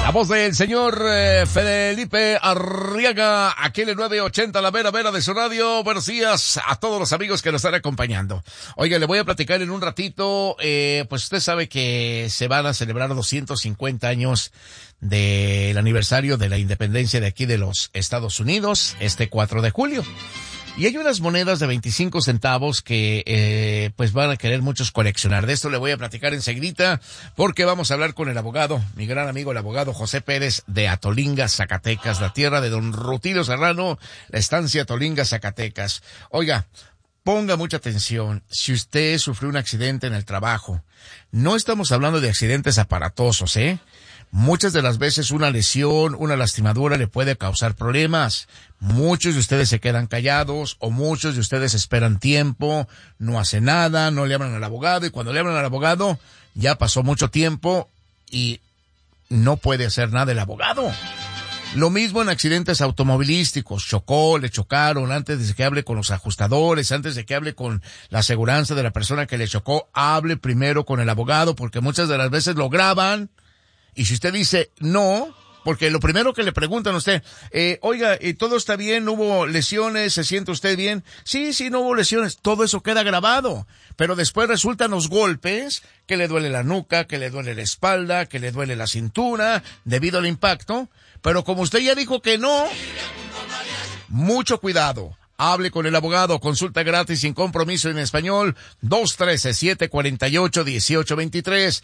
La voz del señor Felipe Arriaga, aquí en el 980, la vera de su radio. Buenos días a todos los amigos que nos están acompañando. Oiga, le voy a platicar en un ratito, pues usted sabe que se van a celebrar 250 años del aniversario de la independencia de aquí de los Estados Unidos, este 4 de julio. Y hay unas monedas de 25 centavos que pues van a querer muchos coleccionar. De esto le voy a platicar enseguidita porque vamos a hablar con el abogado, mi gran amigo el abogado José Pérez de Atolinga, Zacatecas, la tierra de don Rutilio Serrano, la estancia Atolinga, Zacatecas. Oiga, ponga mucha atención. Si usted sufrió un accidente en el trabajo, no estamos hablando de accidentes aparatosos, Muchas de las veces una lesión, una lastimadura le puede causar problemas. Muchos de ustedes se quedan callados o muchos de ustedes esperan tiempo, no hacen nada, no le hablan al abogado y cuando le hablan al abogado ya pasó mucho tiempo y no puede hacer nada el abogado. Lo mismo en accidentes automovilísticos, chocó, le chocaron, antes de que hable con los ajustadores, antes de que hable con la aseguranza de la persona que le chocó, hable primero con el abogado porque muchas de las veces lo graban. Y si usted dice no, porque lo primero que le preguntan a usted, oiga, ¿todo está bien? ¿No hubo lesiones? ¿Se siente usted bien? Sí, no hubo lesiones. Todo eso queda grabado. Pero después resultan los golpes, que le duele la nuca, que le duele la espalda, que le duele la cintura, debido al impacto. Pero como usted ya dijo que no, mucho cuidado. Hable con el abogado, consulta gratis sin compromiso en español, 213-748-1823,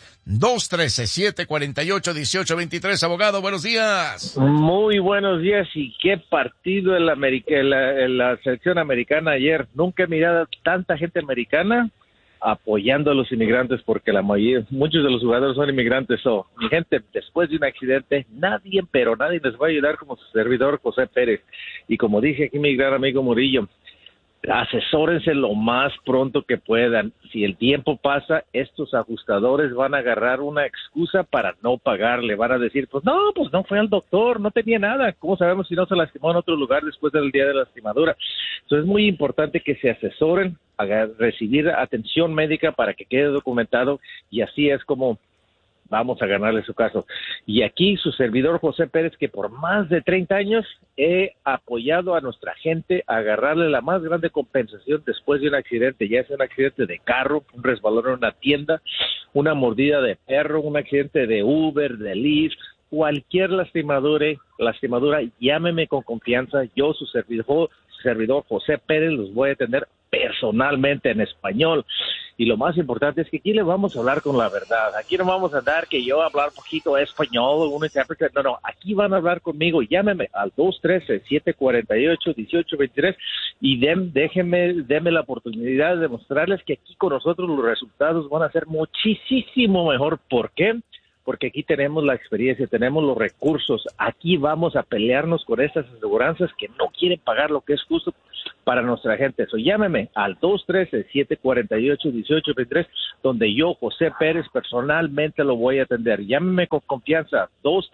213-748-1823. Abogado, buenos días. Muy buenos días, y qué partido en la selección americana ayer. Nunca he mirado tanta gente americana apoyando a los inmigrantes, porque muchos de los jugadores son inmigrantes. Mi gente, después de un accidente, nadie les va a ayudar como su servidor José Pérez. Y como dije aquí mi gran amigo Murillo, asesórense lo más pronto que puedan. Si el tiempo pasa, estos ajustadores van a agarrar una excusa para no pagarle. Van a decir, pues no fue al doctor, no tenía nada. ¿Cómo sabemos si no se lastimó en otro lugar después del día de la lastimadura? Entonces es muy importante que se asesoren, recibir atención médica para que quede documentado, y así es como vamos a ganarle su caso. Y aquí su servidor José Pérez, que por más de 30 años he apoyado a nuestra gente a agarrarle la más grande compensación después de un accidente, ya sea un accidente de carro, un resbalón en una tienda, una mordida de perro, un accidente de Uber, de Lyft, cualquier lastimadura, llámeme con confianza. Yo, su servidor José Pérez, los voy a atender personalmente en español. Y lo más importante es que aquí le vamos a hablar con la verdad. Aquí no vamos a andar que yo hablar poquito español, un intérprete. No, aquí van a hablar conmigo. Llámeme al 213-748-1823 y déme la oportunidad de mostrarles que aquí con nosotros los resultados van a ser muchísimo mejor. ¿Por qué? Porque aquí tenemos la experiencia, tenemos los recursos. Aquí vamos a pelearnos con estas aseguranzas que no quieren pagar lo que es justo para nuestra gente. Eso, llámeme al 213-748-1823, donde yo, José Pérez, personalmente lo voy a atender. Llámeme con confianza,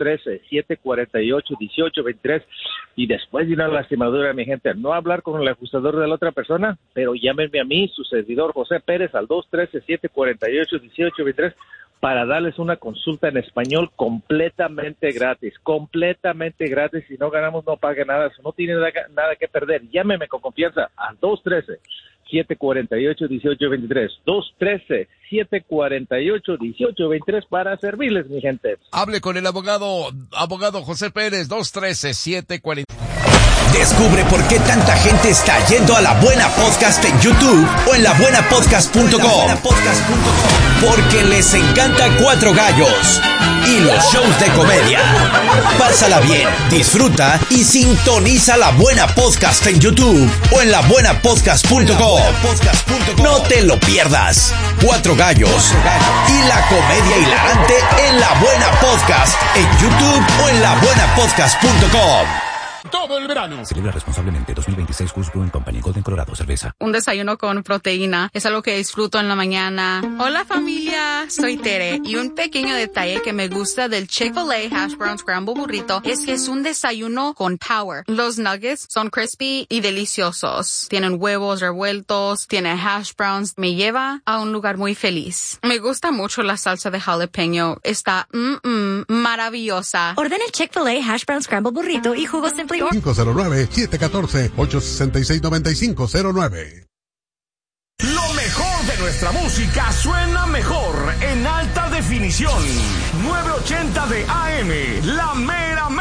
213-748-1823, y después de una lastimadura, mi gente, no hablar con el ajustador de la otra persona, pero llámenme a mí, su servidor José Pérez, al 213-748-1823, para darles una consulta en español completamente gratis. Si no ganamos, no pague nada. Si no tiene nada que perder, llámeme con confianza al 213-748-1823. 213-748-1823 para servirles, mi gente. Hable con el abogado José Pérez, 213-748. Descubre por qué tanta gente está yendo a La Buena Podcast en YouTube o en labuenapodcast.com. Porque les encanta Cuatro Gallos y los shows de comedia. Pásala bien, disfruta y sintoniza La Buena Podcast en YouTube o en labuenapodcast.com. No te lo pierdas. Cuatro Gallos y la comedia hilarante en La Buena Podcast en YouTube o en labuenapodcast.com. Todo el verano. Celebra responsablemente. 2026 Coors Brewing Company, Golden, Colorado, cerveza. Un desayuno con proteína es algo que disfruto en la mañana. Hola familia, soy Tere, y un pequeño detalle que me gusta del Chick-fil-A Hash Brown Scramble Burrito es que es un desayuno con power. Los nuggets son crispy y deliciosos. Tienen huevos revueltos, tiene hash browns. Me lleva a un lugar muy feliz. Me gusta mucho la salsa de jalapeño. Está maravillosa. maravillosa. Ordena el Chick-fil-A Hash Brown Scramble Burrito y jugo Simply Or. 509-714-866-9509. Lo mejor de nuestra música suena mejor en alta definición. 980 de AM, la mera